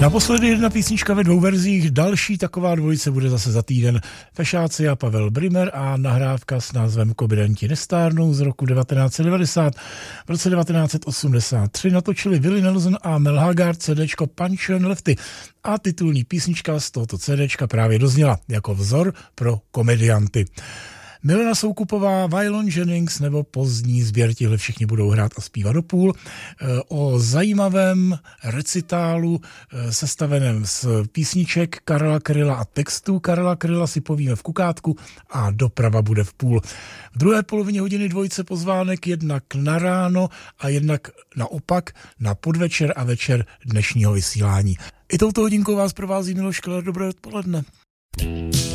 Naposledy jedna písnička ve 2 verzích, další taková dvojice bude zase za týden. Fešáci a Pavel Brymer a nahrávka s názvem Kobydanti nestárnou z roku 1990. V roce 1983 natočili Willie Nelson a Mel Haggard CDčko Punch and Lefty a titulní písnička z tohoto CDčka právě dozněla jako vzor pro komedianty. Milena Soukupová, Waylon Jennings nebo pozdní sběr, tihle všichni budou hrát a zpívat do půl. O zajímavém recitálu sestaveném z písniček Karla Kryla a textů Karla Kryla si povíme v Kukátku a doprava bude v půl. V druhé polovině hodiny dvojice pozvánek, jednak na ráno a jednak naopak na podvečer a večer dnešního vysílání. I touto hodinkou vás provází Miloš Keller. Dobré odpoledne.